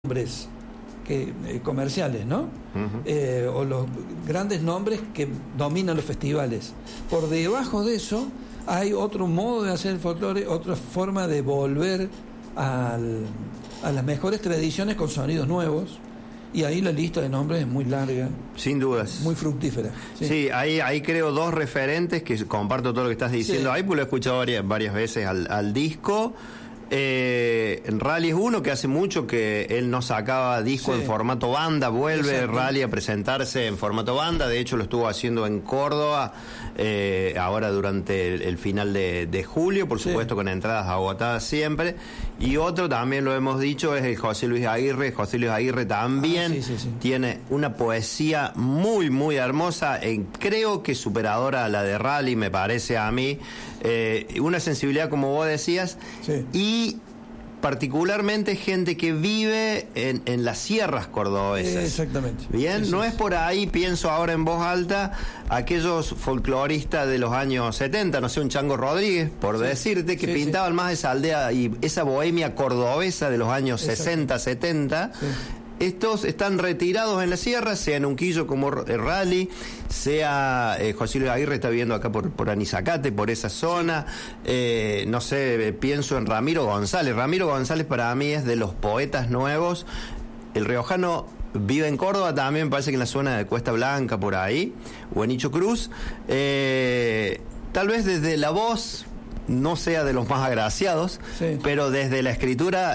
nombres comerciales, ¿no? O los grandes nombres que dominan los festivales. Por debajo de eso hay otro modo de hacer el folclore, otra forma de volver a las mejores tradiciones con sonidos nuevos. Y ahí la lista de nombres es muy larga. Sin dudas. Muy fructífera. Sí, ahí creo dos referentes que comparto todo lo que estás diciendo. Sí. Ahí pues lo he escuchado varias veces al disco. Rally es uno que hace mucho que él no sacaba disco en formato banda. Vuelve Exacto. Rally a presentarse en formato banda. De hecho lo estuvo haciendo en Córdoba ahora durante el final de julio, por supuesto con entradas agotadas siempre. Y otro también lo hemos dicho es el José Luis Aguirre. José Luis Aguirre también tiene una poesía muy muy hermosa, creo que superadora a la de Rally, me parece a mí. Una sensibilidad como vos decías y particularmente gente que vive en las sierras cordobesas. Exactamente. Bien, no es por ahí, pienso ahora en voz alta, aquellos folcloristas de los años 70, no sé, un Chango Rodríguez, por decirte, que pintaban más esa aldea y esa bohemia cordobesa de los años 60, 70. Estos están retirados en la sierra, sea en Unquillo como Rally, sea José Luis Aguirre está viviendo acá por Anizacate, por esa zona. No sé, pienso en Ramiro González. Ramiro González para mí es de los poetas nuevos. El riojano vive en Córdoba también, parece que en la zona de Cuesta Blanca, por ahí, o en Icho Cruz. Tal vez desde la voz no sea de los más agraciados, pero desde la escritura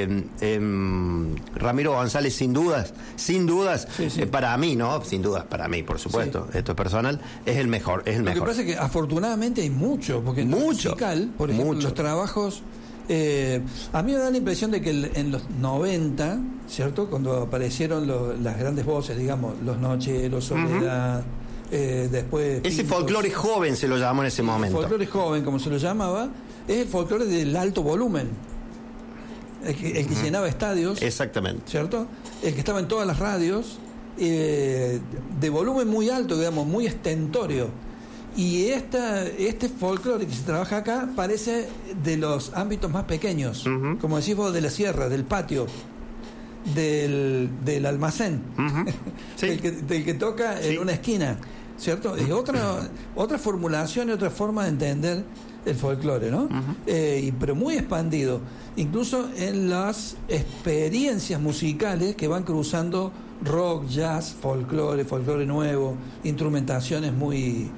Ramiro González sin dudas para mí, ¿no? Sin dudas para mí, por supuesto, esto es personal, es el mejor. Lo que pasa es que afortunadamente hay mucho, porque en musical, por ejemplo, los trabajos a mí me da la impresión de que en los 90, ¿cierto? Cuando aparecieron las grandes voces, digamos, Los Nocheros, Soledad, después ese folclore joven se lo llamó en ese momento. El folclore joven, como se lo llamaba, es el folclore del alto volumen, el que llenaba estadios. Exactamente. ¿Cierto? El que estaba en todas las radios, de volumen muy alto, digamos, muy estentorio. Y este folclore que se trabaja acá parece de los ámbitos más pequeños, como decís vos, de la sierra, del patio, del almacén, del que toca en una esquina, ¿cierto? Es otra formulación y otra forma de entender el folclore, ¿no? Pero muy expandido, incluso en las experiencias musicales que van cruzando rock, jazz, folclore nuevo, instrumentaciones muy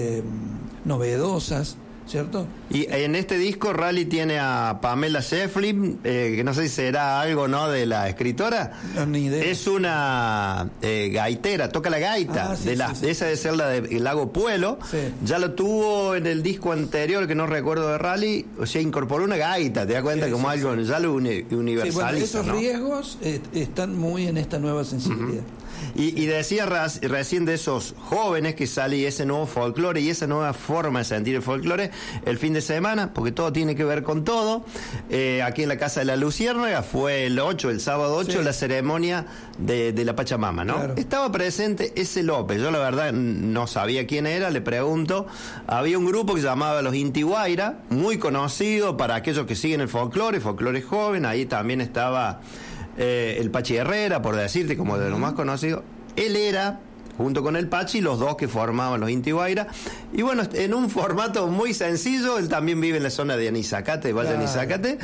novedosas, ¿cierto? Y en este disco Rally tiene a Pamela Sheffield, que no sé si será algo, ¿no?, de la escritora. No, ni idea. Es una gaitera, toca la gaita, esa debe ser la de Lago Puelo. Ya lo tuvo en el disco anterior, que no recuerdo, de Rally, o sea, incorporó una gaita, te das cuenta, como algo, ya lo universaliza. Bueno, esos riesgos están muy en esta nueva sensibilidad. Y decía recién de esos jóvenes que sale ese nuevo folclore y esa nueva forma de sentir el folclore el fin de semana, porque todo tiene que ver con todo. Aquí en la Casa de la Luciérnaga fue el sábado 8, la ceremonia de la Pachamama, ¿no? Claro. Estaba presente ese López, yo la verdad no sabía quién era, le pregunto. Había un grupo que se llamaba Los Inti Guaira, muy conocido para aquellos que siguen el folclore joven. Ahí también estaba el Pachi Herrera, por decirte, como de lo más conocido. Él era, junto con el Pachi, los dos que formaban los Inti Guaira. Y bueno, en un formato muy sencillo, él también vive en la zona de Anizacate, Valle de Anizacate.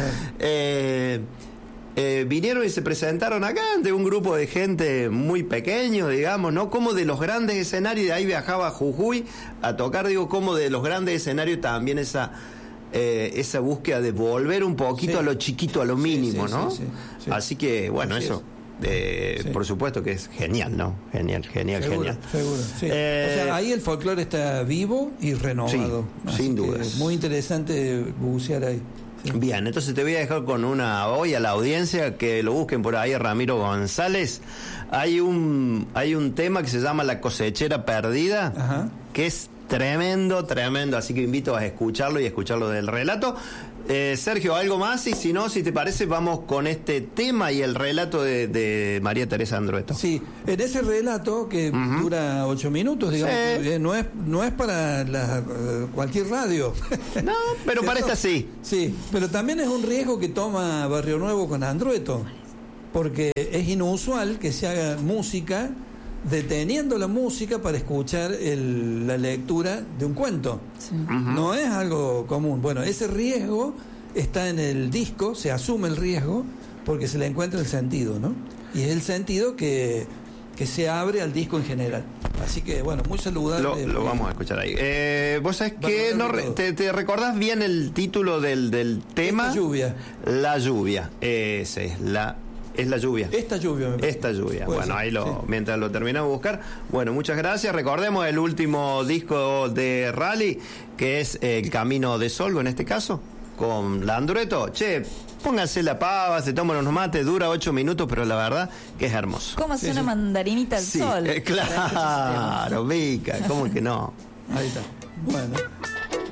Vinieron y se presentaron acá ante un grupo de gente muy pequeño, digamos, ¿no? Como de los grandes escenarios, de ahí viajaba a Jujuy a tocar, digo, como de los grandes escenarios también esa búsqueda de volver un poquito a lo chiquito, a lo mínimo, ¿no? Así que, bueno, así eso por supuesto que es genial, ¿no? Genial. Seguro, sí. O sea, ahí el folclore está vivo y renovado. Sin dudas. Muy interesante bucear ahí. Bien, entonces te voy a dejar con hoy a la audiencia que lo busquen por ahí a Ramiro González. Hay un tema que se llama La Cosechera Perdida, que es tremendo, así que invito a escucharlo y escucharlo del relato. Sergio, ¿algo más? Y si no, si te parece, vamos con este tema y el relato de María Teresa Andrueto. Sí, en ese relato que dura 8 minutos, digamos, no es para cualquier radio. No, pero para esta sí. Sí, pero también es un riesgo que toma Barrio Nuevo con Andrueto. porque es inusual que se haga música deteniendo la música para escuchar la lectura de un cuento. Sí. No es algo común. Bueno, ese riesgo está en el disco, se asume el riesgo porque se le encuentra el sentido, ¿no? Y es el sentido que se abre al disco en general. Así que, bueno, muy saludable. Lo vamos a escuchar ahí. Vos sabés que ¿te recordás bien el título del tema? Esta lluvia. La lluvia. Ese es la lluvia. Esta lluvia. Esta lluvia. Bueno, ser, ahí sí. Mientras lo terminamos de buscar. Bueno, muchas gracias. Recordemos el último disco de Rally, que es El Camino de Solgo, en este caso, con Landrueto. Che, pónganse la pava, se toman unos mates, dura 8 minutos, pero la verdad que es hermoso. ¿Cómo hace una mandarinita al sol? Claro, Mica, ¿cómo que no? Ahí está. Bueno.